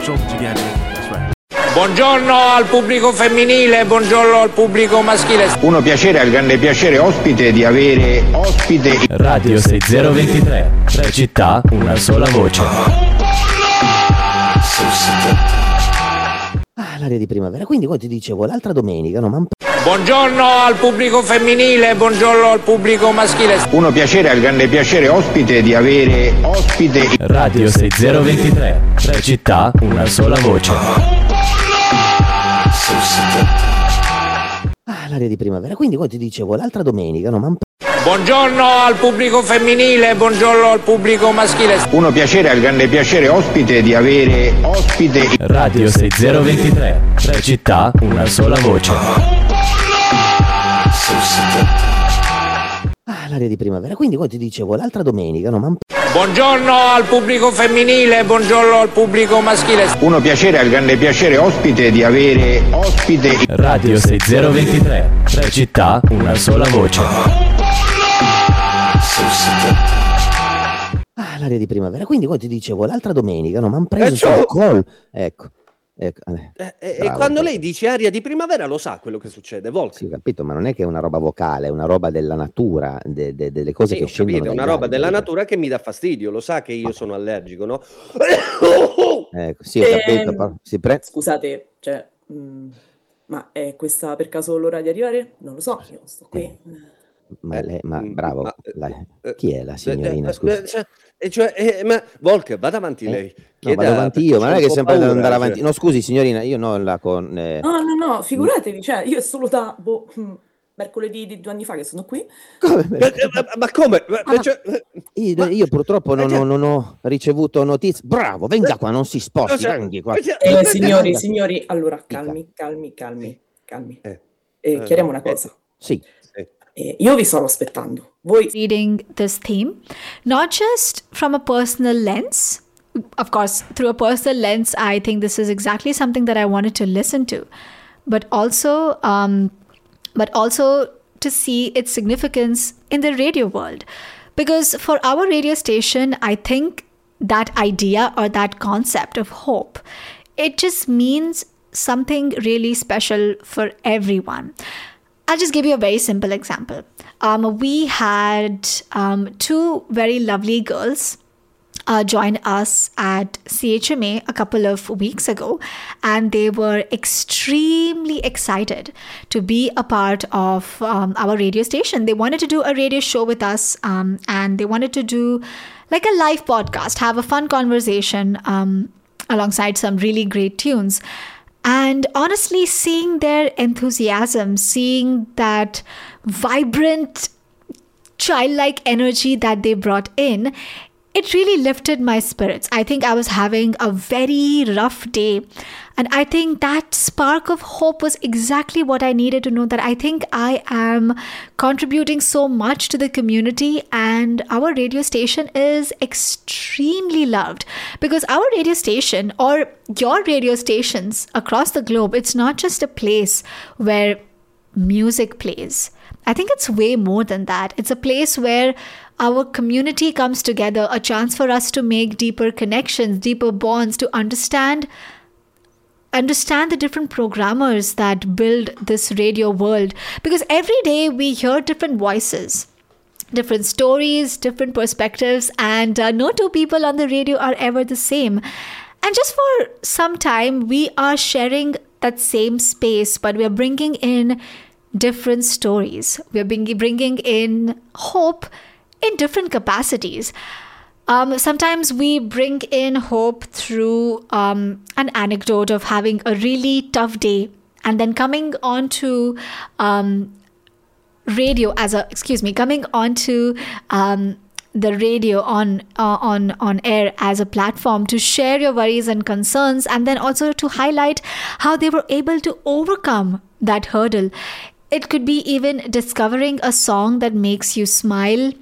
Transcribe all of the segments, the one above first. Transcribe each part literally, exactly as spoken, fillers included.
something together. That's right. Buongiorno al pubblico femminile, buongiorno al pubblico maschile. Uno piacere, al grande piacere ospite di avere ospite Radio sei zero due tre, tre città, una sola voce. Ah, l'aria di primavera. Quindi poi ti dicevo l'altra domenica, no? Ma... Buongiorno al pubblico femminile, buongiorno al pubblico maschile. Uno piacere, al grande piacere ospite di avere ospite Radio sei zero due tre, tre città, una sola voce. Ah, l'aria di primavera. Quindi poi ti dicevo l'altra domenica, no? Ma... Buongiorno al pubblico femminile, buongiorno al pubblico maschile. Uno piacere, al grande piacere ospite di avere ospite Radio sei zero due tre, tre città, una sola voce. Ah, l'aria di primavera. Quindi poi ti dicevo l'altra domenica, no? Ma... Buongiorno al pubblico femminile, buongiorno al pubblico maschile. Uno piacere, al grande piacere ospite di avere ospite Radio sei zero due tre, tre città, una sola voce. Ah, l'aria di primavera. Quindi poi ti dicevo l'altra domenica, no? Ma hanno preso Eh, ciao. sul call. Ecco. ecco. eh, Eh, eh, e bravo, quando bravo. lei dice aria di primavera lo sa quello che succede, Volk. Sì, ho capito, ma non è che è una roba vocale, è una roba della natura, de- de- delle cose Sì, che ho scendono capito, è dagli una roba alberi. della natura che mi dà fastidio, lo sa che io sono allergico, no? Ecco, sì, ho capito. Ehm, però si pre- Scusate, cioè, mh, ma è questa per caso l'ora di arrivare? Non lo so, io sto qui. ma, Eh, lei, ma mm, bravo, ma, eh, la- eh, chi è la eh, signorina? eh, Scusi. eh, cioè, eh, cioè, eh, ma Volk, vada avanti Eh, lei. No, Chieda, vado avanti perché io, ma non c'ho è che un po' sempre devo paura, andare cioè. avanti. No, scusi, signorina, io non la con. eh, No, no, no, figuratevi, cioè, io è solo da boh, mh, mercoledì di due anni fa che sono qui. come? Ma, eh, ma- ma come? Ma- Ah, cioè, eh, Io, ma- io purtroppo non, eh, ho- non ho ricevuto notizie. Bravo, venga qua, non si sposti, cioè, vengi qua. eh, cioè, Eh, ma- signori, venga. signori, allora, Dica. calmi, calmi, calmi, calmi. Eh, E eh, chiariamo una eh, cosa. Sì, sì. Eh, io vi stavo aspettando. Voi reading this theme, not just from a personal lens. Of course, through a personal lens, I think this is exactly something that I wanted to listen to, but also, um, but also to see its significance in the radio world, because for our radio station, I think that idea or that concept of hope, it just means something really special for everyone. I'll just give you a very simple example. Um, we had um, two very lovely girls uh, join us at C H M A a couple of weeks ago, and they were extremely excited to be a part of um, our radio station. They wanted to do a radio show with us, um, and they wanted to do like a live podcast, have a fun conversation um, alongside some really great tunes. And honestly, seeing their enthusiasm, seeing that vibrant, childlike energy that they brought in, it really lifted my spirits. I think I was having a very rough day. And I think that spark of hope was exactly what I needed to know, that I think I am contributing so much to the community, and our radio station is extremely loved, because our radio station, or your radio stations across the globe, it's not just a place where music plays. I think it's way more than that. It's a place where our community comes together, a chance for us to make deeper connections, deeper bonds, to understand understand the different programmers that build this radio world. Because every day we hear different voices, different stories, different perspectives, and uh, no two people on the radio are ever the same. And just for some time, we are sharing that same space, but we are bringing in different stories. We are bring- bringing in hope in different capacities. Um, sometimes we bring in hope through um, an anecdote of having a really tough day, and then coming onto um, radio as a, excuse me, coming onto um, the radio on uh, on on air as a platform to share your worries and concerns, and then also to highlight how they were able to overcome that hurdle. It could be even discovering a song that makes you smile.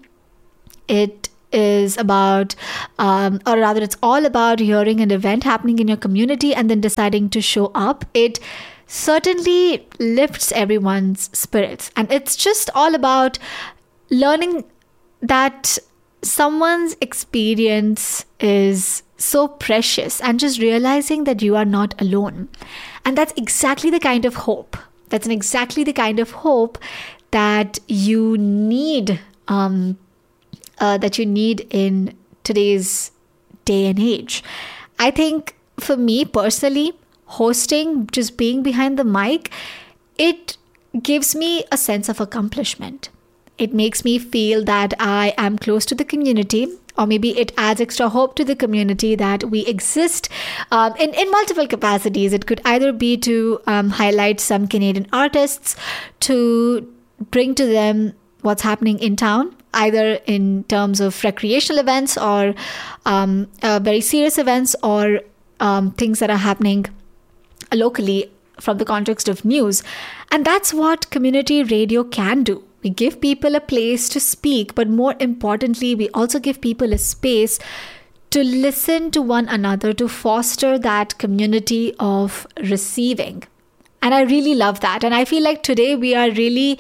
It is about, um, or rather it's all about hearing an event happening in your community and then deciding to show up. It certainly lifts everyone's spirits. And it's just all about learning that someone's experience is so precious, and just realizing that you are not alone. And that's exactly the kind of hope. That's an exactly the kind of hope that you need, um, uh, that you need in today's day and age. I think for me personally, hosting, just being behind the mic, it gives me a sense of accomplishment. It makes me feel that I am close to the community, or maybe it adds extra hope to the community that we exist um, in, in multiple capacities. It could either be to um, highlight some Canadian artists, to bring to them what's happening in town, either in terms of recreational events or um, uh, very serious events, or um, things that are happening locally from the context of news. And that's what community radio can do. We give people a place to speak, but more importantly, we also give people a space to listen to one another, to foster that community of receiving. And I really love that. And I feel like today we are really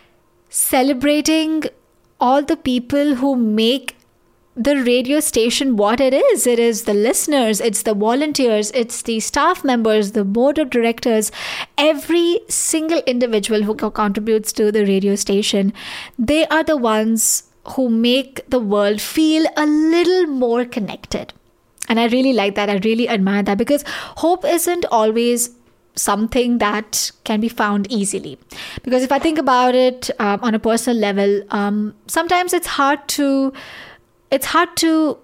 celebrating all the people who make the radio station what it is. It is the listeners, it's the volunteers, it's the staff members, the board of directors, every single individual who co- contributes to the radio station. They are the ones who make the world feel a little more connected. And I really like that. I really admire that, because hope isn't always something that can be found easily. Because if I think about it um, on a personal level, um, sometimes it's hard to It's hard to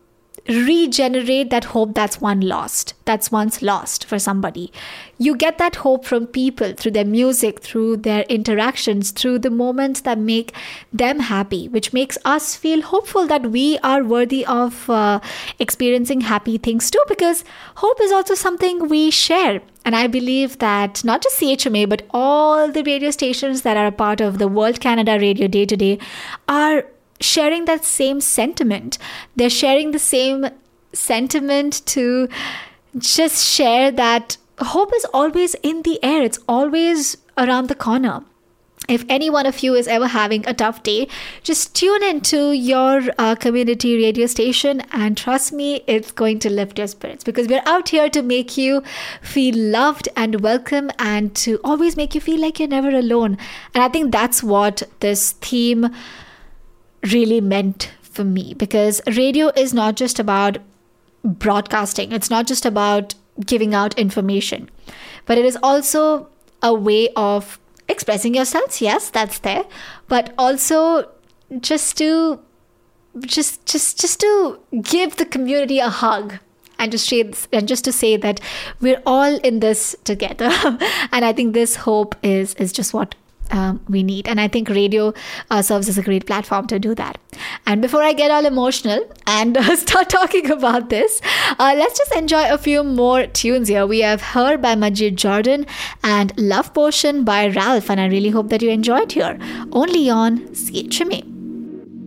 regenerate that hope that's one lost, that's once lost for somebody. You get that hope from people through their music, through their interactions, through the moments that make them happy, which makes us feel hopeful that we are worthy of uh, experiencing happy things too, because hope is also something we share. And I believe that not just C H M A, but all the radio stations that are a part of the World Canada Radio Day today are sharing that same sentiment. They're sharing the same sentiment to just share that hope is always in the air. It's always around the corner. If any one of you is ever having a tough day, just tune into your uh, community radio station, and trust me, it's going to lift your spirits, because we're out here to make you feel loved and welcome, and to always make you feel like you're never alone. And I think that's what this theme really meant for me, because radio is not just about broadcasting. It's not just about giving out information, but it is also a way of expressing yourselves. Yes, that's there, but also just to just just just to give the community a hug, and just say and just to say that we're all in this together. And I think this hope is is just what Um, we need. And I think radio uh, serves as a great platform to do that. And before I get all emotional and uh, start talking about this, uh, let's just enjoy a few more tunes here. We have Her by Majid Jordan and Love Potion by Ralph. And I really hope that you enjoyed here, only on C H M A.